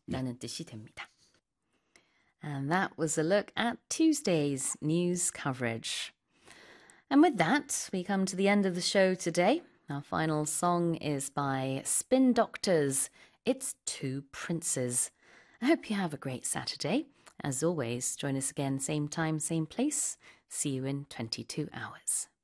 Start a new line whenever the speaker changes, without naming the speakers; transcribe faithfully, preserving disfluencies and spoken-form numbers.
라는 뜻이 됩니다. And that was a look at Tuesday's news coverage. And with that, we come to the end of the show today. Our final song is by Spin Doctors. It's Two Princes. I hope you have a great Saturday. As always, join us again, same time, same place. See you in twenty-two hours.